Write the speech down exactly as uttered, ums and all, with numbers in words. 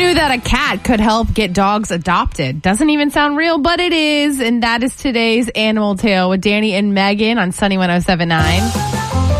knew that a cat could help get dogs adopted? Doesn't even sound real, but it is. And that is today's Animal Tale with Danny and Megan on Sunny one oh seven point nine.